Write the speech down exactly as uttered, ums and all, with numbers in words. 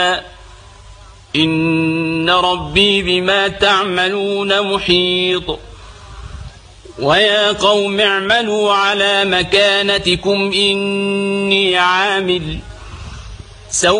إن ربي بما تعملون محيط. ويا قوم اعملوا على مكانتكم إني عامل